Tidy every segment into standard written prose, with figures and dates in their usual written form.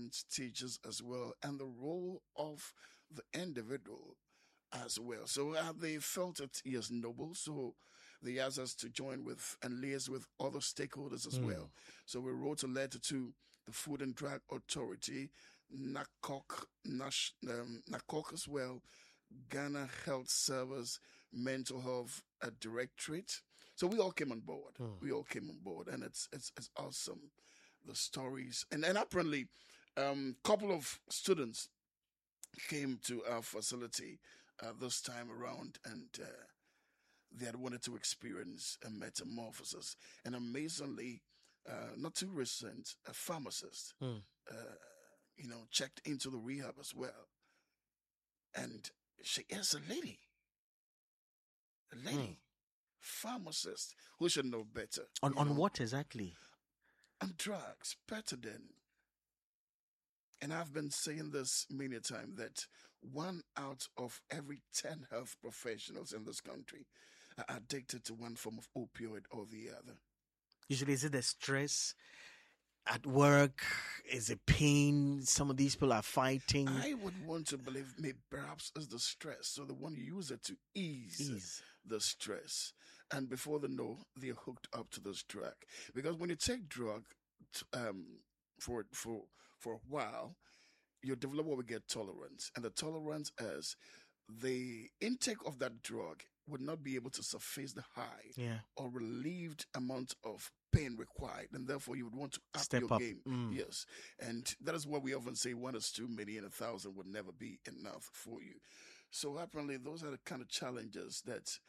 parents, teachers as well, and the role of the individual as well. So they felt it is noble. So they asked us to join with and liaise with other stakeholders as well. So we wrote a letter to the Food and Drug Authority, NACOC as well, Ghana Health Service, Mental Health Directorate. So we all came on board. We all came on board, and it's awesome. The stories, and apparently, couple of students came to our facility this time around, and they had wanted to experience a metamorphosis. And amazingly, not too recent, a pharmacist, checked into the rehab as well, and she is a lady, pharmacist who should know better. On what exactly? On drugs, better than. And I've been saying this many times that 1 out of every 10 health professionals in this country are addicted to one form of opioid or the other. Usually, is it the stress at work? Is it pain? Some of these people are fighting. I would want to believe maybe perhaps it's the stress. So they want to use it to ease the stress. And before they know, they're hooked up to this drug. Because when you take drug for a while, you develop what we get tolerance. And the tolerance is the intake of that drug would not be able to suffice the high or relieved amount of pain required, and therefore you would want to up Step your up. game. Yes, and that is what we often say: one is too many, and 1,000 would never be enough for you. So apparently, those are the kind of challenges that,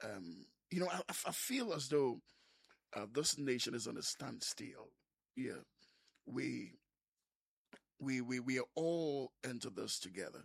I feel as though this nation is on a standstill. Yeah, we are all into this together.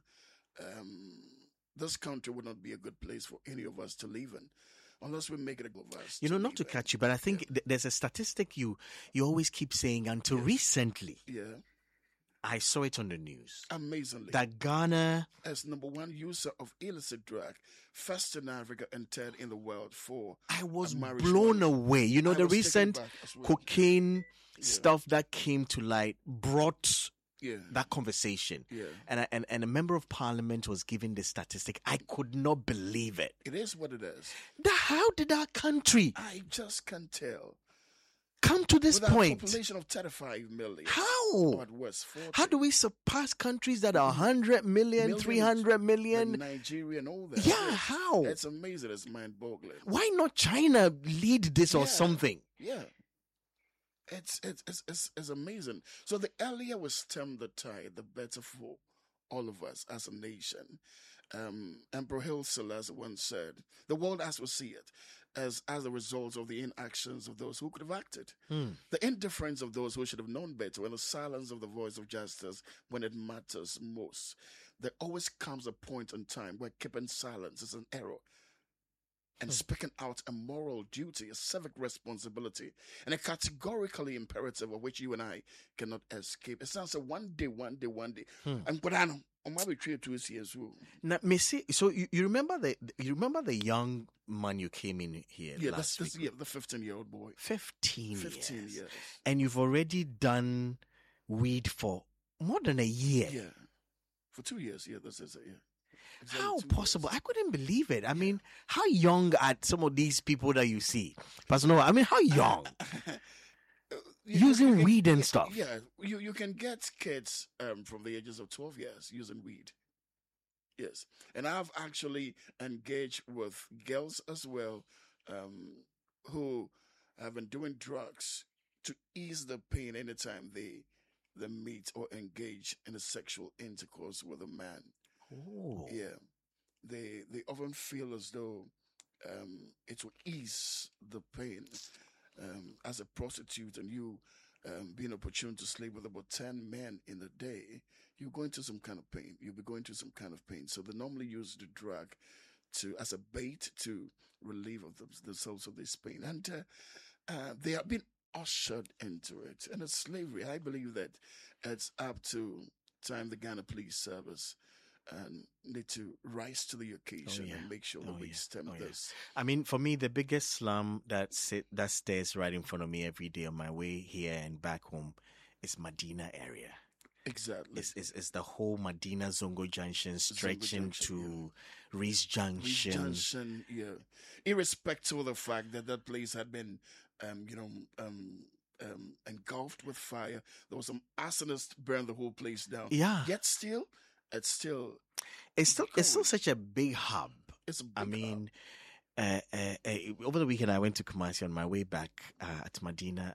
This country would not be a good place for any of us to live in unless we make it a good of us. Not to catch you, but I think there's a statistic you always keep saying until recently. Yeah. I saw it on the news. Amazingly. That Ghana, as number one user of illicit drug, first in Africa and third in the world for I was blown away. The recent cocaine stuff that came to light brought that conversation. Yeah. And a member of parliament was giving the statistic. I could not believe it. It is what it is. How did our country I just can't tell. Come to this With point. A population of 35 million. How? At worst, 40. How do we surpass countries that are 100 million, 300 million? Like Nigeria and all that. Yeah, how? It's amazing. It's mind-boggling. Why not China lead this or something? Yeah. It's amazing. So the earlier we stem the tide, the better for all of us as a nation. Emperor Haile Selassie once said, the world as we see it, as a result of the inactions of those who could have acted. The indifference of those who should have known better, and the silence of the voice of justice when it matters most. There always comes a point in time where keeping silence is an error. And speaking out a moral duty, a civic responsibility, and a categorically imperative of which you and I cannot escape. It sounds like one day. And what I know, on my retreat to years. Now, Missy, so you remember the young man you came in here last week? Yeah, the 15-year-old boy. 15 years. And you've already done weed for more than a year. Yeah. For 2 years, this is it, yeah. Exactly How 2 possible? years. I couldn't believe it. I mean, how young are some of these people that you see? Pastor Noah, I mean, how young? Using weed and stuff. Yeah, you can get kids from the ages of 12 years using weed. Yes. And I've actually engaged with girls as well who have been doing drugs to ease the pain anytime they meet or engage in a sexual intercourse with a man. Oh. Yeah, they often feel as though it will ease the pain. As a prostitute and you being opportune to sleep with about 10 men in a day, you go into some kind of pain. You'll be going through some kind of pain. So they normally use the drug as a bait to relieve of themselves of this pain. And they have been ushered into it. And it's slavery. I believe that it's up to time the Ghana Police Service need to rise to the occasion and make sure that we stem this. I mean, for me, the biggest slum that stares right in front of me every day on my way here and back home is Medina area. Exactly. It's the whole Medina Zongo Junction stretching to Reese Junction. Reese Junction, yeah. Irrespective of the fact that that place had been, engulfed with fire, there was some arsonists burned the whole place down. Yeah. Yet still, it's still such a big hub. It's a big hub. Over the weekend I went to Kumasi on my way back at Medina.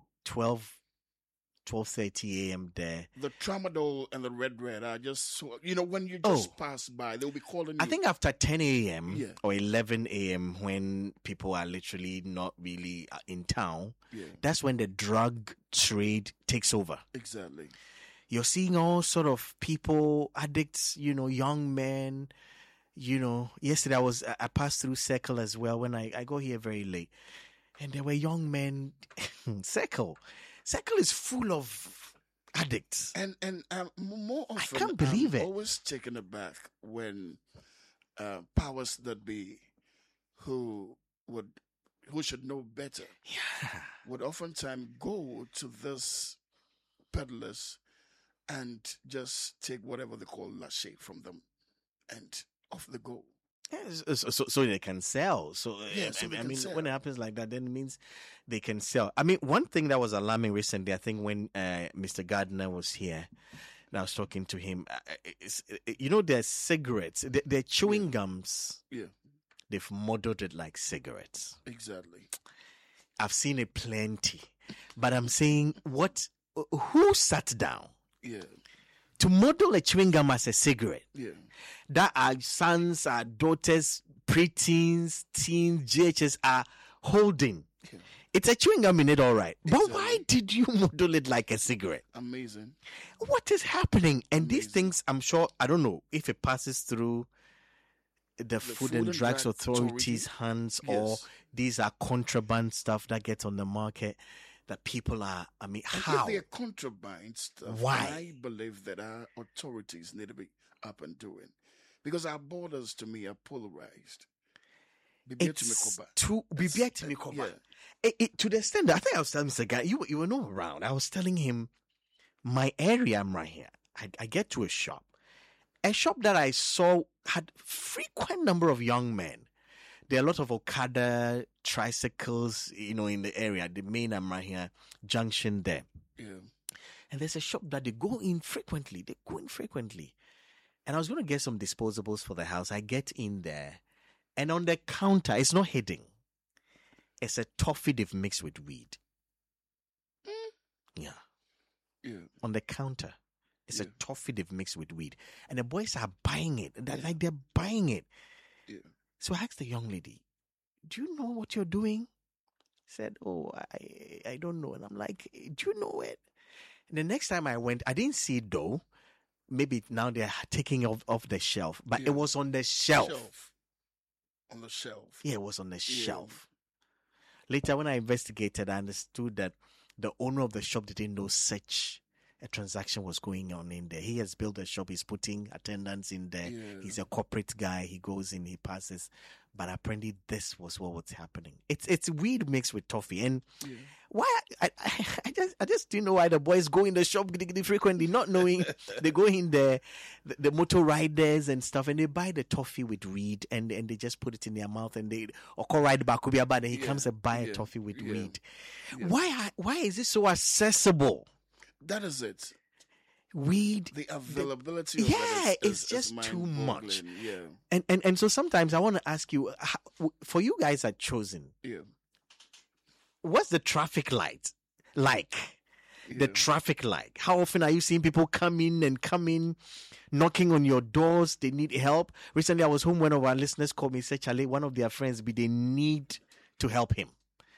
12:30 a.m. there. The Tramadol and the Red are just, when you just pass by, they'll be calling you. I think after 10 a.m. or 11 a.m. when people are literally not really in town, that's when the drug trade takes over. Exactly. You're seeing all sort of people, addicts, young men. Yesterday I passed through Circle as well when I got here very late. And there were young men. Circle is full of addicts. And more often, I can't believe it. Always taken aback when powers that be who should know better would oftentimes go to this peddlers and just take whatever they call lâcher from them and off they go. So they can sell. So sell. When it happens like that, then it means they can sell. I mean, one thing that was alarming recently, I think when Mr. Gardner was here, and I was talking to him, there's cigarettes, they're chewing gums. Yeah. They've modeled it like cigarettes. Exactly. I've seen it plenty. But I'm saying, who sat down? Yeah. To model a chewing gum as a cigarette. Yeah. That our sons, our daughters, preteens, teens, GHS are holding. Yeah. It's a chewing gum in it, all right. Exactly. But why did you model it like a cigarette? Amazing. What is happening? And these things, I'm sure, I don't know if it passes through the Food and Drugs Authority's hands, or these are contraband stuff that gets on the market. That people are, how? If they're contraband stuff, why? I believe that our authorities need to be up and doing. Because our borders, to me, are polarized. To the extent that I think I was telling Mr. Guy, you were not around. I was telling him, my area, I'm right here. I get to a shop that I saw had frequent number of young men. There are a lot of Okada tricycles, in the area, the main Amrahia junction there. Yeah. And there's a shop that they go in frequently. And I was going to get some disposables for the house. I get in there. And on the counter, it's not hidden. It's a toffee they've mixed with weed. Yeah. On the counter. It's a toffee they've mixed with weed. And the boys are buying it. They're buying it. Yeah. So I asked the young lady, do you know what you're doing? She said, I don't know. And I'm like, do you know it? And the next time I went, I didn't see it though. Maybe now they're taking it off the shelf. But it was on the shelf. On the shelf. Yeah, it was on the shelf. Later, when I investigated, I understood that the owner of the shop didn't know such a transaction was going on in there. He has built a shop. He's putting attendants in there. Yeah. He's a corporate guy. He goes in, he passes. But apparently this was what was happening. It's weed mixed with toffee. And why? I just didn't know why the boys go in the shop frequently, not knowing they go in there, the motor riders and stuff, and they buy the toffee with weed and they just put it in their mouth and they ride back and he comes and buy a toffee with weed. Yeah. Why is it so accessible? That is it. Weed, the availability of it it's just too much. Yeah. And so sometimes I want to ask you, for you guys at Chosen, what's the traffic light like? The traffic like? How often are you seeing people come in, knocking on your doors? They need help. Recently, I was home. One of our listeners called me, said, Charlie, one of their friends, they need to help him.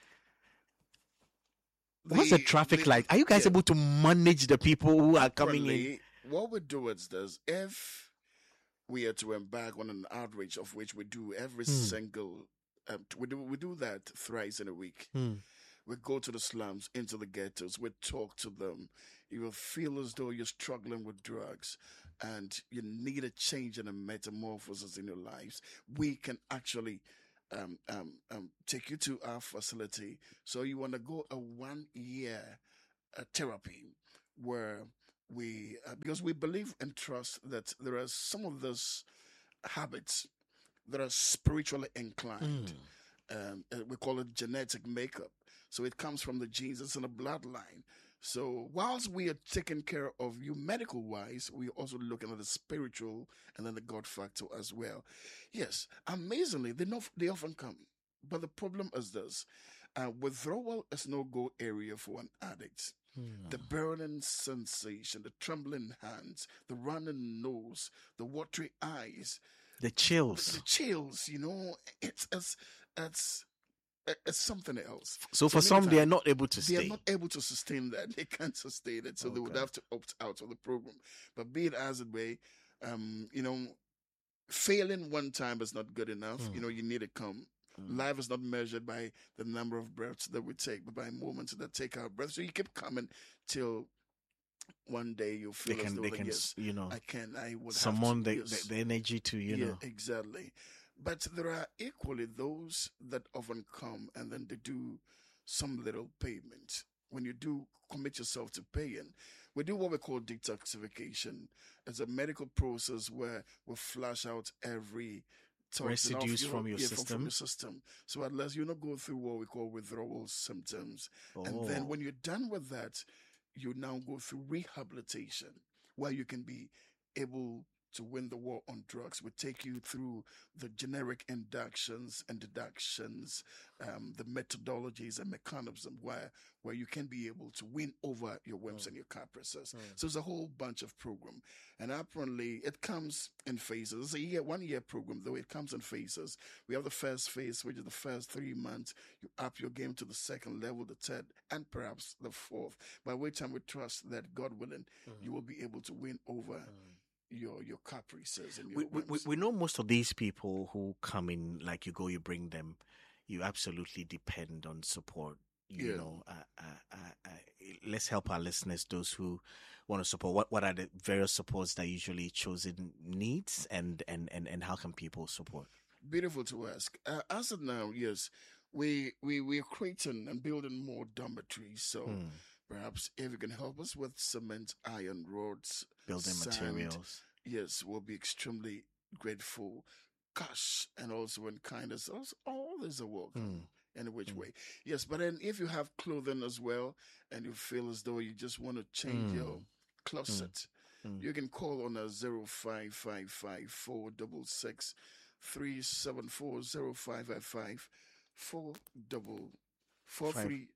What's the traffic like? Are you guys able to manage the people who are coming in? What we do is this. If we are to embark on an outreach, of which we do every single, we do that thrice in a week. We go to the slums, into the ghettos. We talk to them. You will feel as though you're struggling with drugs and you need a change and a metamorphosis in your lives. We can actually take you to our facility. So you want to go a 1 year therapy where because we believe and trust that there are some of those habits that are spiritually inclined. We call it genetic makeup. So it comes from the genes, it's in the bloodline. So whilst we are taking care of you medical wise, we're also looking at the spiritual and then the God factor as well. Yes, amazingly, they often come. But the problem is this: withdrawal is no go area for an addict. The burning sensation, the trembling hands, the running nose, the watery eyes, the chills, it's something else. So for some, they are not able to stay. They are not able to sustain that. They can't sustain it, so they would have to opt out of the program. But be it as it may, failing one time is not good enough. You need to come. Life is not measured by the number of breaths that we take, but by moments that take our breath. So you keep coming till one day you feel as though I would summon have the energy to, know. Exactly. But there are equally those that often come and then they do some little payment. When you do commit yourself to paying, we do what we call detoxification. It's a medical process where we flush out every residues from your system. So unless you not go through what we call withdrawal symptoms. And then when you're done with that, you now go through rehabilitation, where you can be able to win the war on drugs. We take you through the generic inductions and deductions, the methodologies and mechanisms where you can be able to win over your whims and your caprices. So it's a whole bunch of program. And apparently it comes in phases. It's a 1 year program, though it comes in phases. We have the first phase, which is the first 3 months. You up your game to the second level, the third, and perhaps the fourth. By which time we trust that, God willing, you will be able to win over your caprices and your we know most of these people who come in, like you go, you bring them, you absolutely depend on support. Let's help our listeners, those who want to support. What are the various supports that usually chosen needs, and how can people support? Beautiful to ask. As of now, yes, we are creating and building more dormitories. So perhaps if you can help us with cement, iron rods, building materials, yes, we'll be extremely grateful. Cash and also in kindness, all is a welcome. In which way? Yes, but then if you have clothing as well and you feel as though you just want to change your closet, you can call on a 0555 466 374 0555 443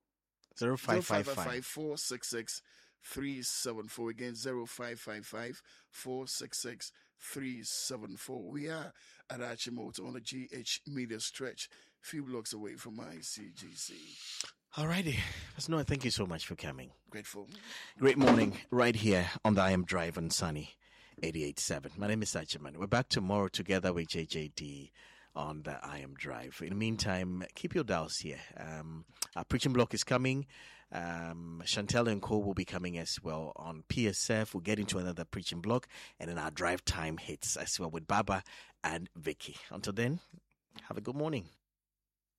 0555 466 374. Again, 0555 466 374. We are at Achimoto on the GH Media Stretch, few blocks away from ICGC. Alrighty. Pastor Noah, thank you so much for coming. Grateful. Great morning right here on the I Am Drive on Sunny 88.7. My name is Sachiman. We're back tomorrow together with JJD on the I Am Drive. In the meantime, keep your dials here. Our preaching block is coming. Chantel and Co will be coming as well on PSF. We'll get into another preaching block, and then our drive time hits as well with Baba and Vicky. Until then, have a good morning.